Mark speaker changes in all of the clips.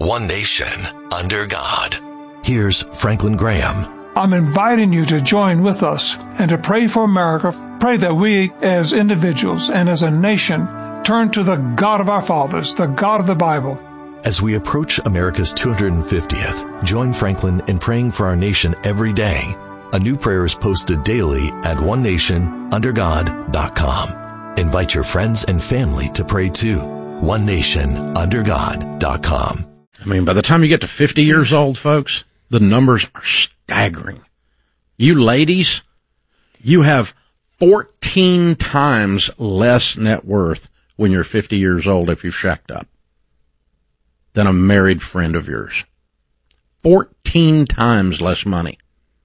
Speaker 1: one nation, under God. Here's Franklin Graham.
Speaker 2: I'm inviting you to join with us and to pray for America. Pray that we as individuals and as a nation turn to the God of our fathers, the God of the Bible.
Speaker 1: As we approach America's 250th, join Franklin in praying for our nation every day. A new prayer is posted daily at onenationundergod.com. Invite your friends and family to pray too. onenationundergod.com.
Speaker 3: I mean, by the time you get to 50 years old, folks, the numbers are staggering. You ladies, you have 14 times less net worth when you're 50 years old if you've shacked up than a married friend of yours. 14 times less money.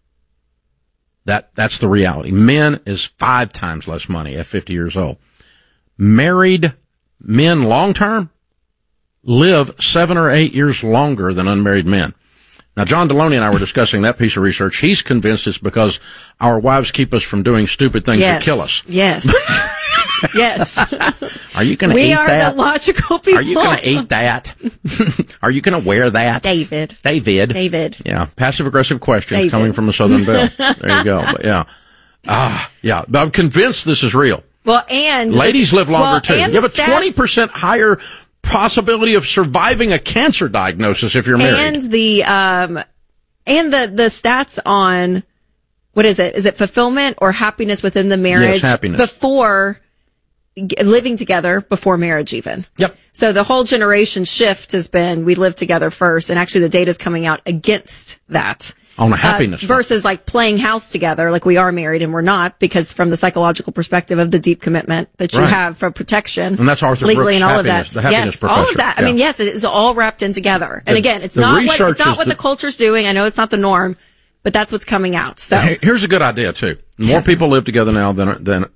Speaker 3: That's the reality. Men is 5 times less money at 50 years old. Married men long-term live 7 or 8 years longer than unmarried men. Now, John Deloney and I were discussing that piece of research. He's convinced it's because our wives keep us from doing stupid things that kill us.
Speaker 4: Yes. Yes.
Speaker 3: Are you going to eat that?
Speaker 4: We are the logical people.
Speaker 3: Are you going to eat that? Are you going to wear that?
Speaker 4: David.
Speaker 3: Yeah. Passive-aggressive questions coming from a Southern belle. There you go. But yeah. Yeah. But I'm convinced this is real.
Speaker 4: Well, and
Speaker 3: ladies live longer too.
Speaker 4: You
Speaker 3: have a 20% higher possibility of surviving a cancer diagnosis if you're married.
Speaker 4: And the stats on, what is it? Is it fulfillment or happiness within the marriage?
Speaker 3: Yes, happiness.
Speaker 4: Before living together, before marriage even.
Speaker 3: Yep.
Speaker 4: So the whole generation shift has been, we live together first, and actually the data's coming out against that.
Speaker 3: On a happiness.
Speaker 4: Versus like playing house together, like we are married and we're not, because from the psychological perspective of the deep commitment that you have for protection.
Speaker 3: And that's Arthur
Speaker 4: legally
Speaker 3: Brooks'
Speaker 4: and all of that.
Speaker 3: The happiness professor.
Speaker 4: All of that.
Speaker 3: Yeah.
Speaker 4: I mean, yes, it is all wrapped in together. And again, it's not what the culture's doing. I know it's not the norm, but that's what's coming out. So
Speaker 3: here's a good idea too. More people live together now that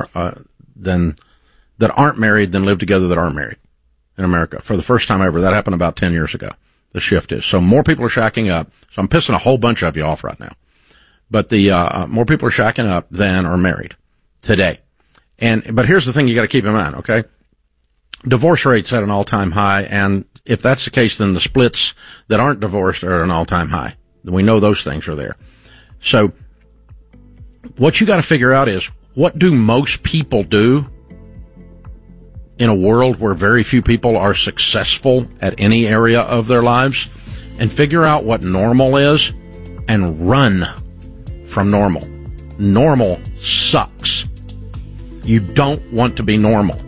Speaker 3: aren't married than live together that are married in America. For the first time ever. That happened about 10 years ago. The shift is. So more people are shacking up. So I'm pissing a whole bunch of you off right now. But more people are shacking up than are married today. But here's the thing you got to keep in mind, okay? Divorce rates at an all-time high, and if that's the case, then the splits that aren't divorced are at an all-time high. We know those things are there. So what you got to figure out is, what do most people do in a world where very few people are successful at any area of their lives, and figure out what normal is and run from normal. Normal sucks. You don't want to be normal.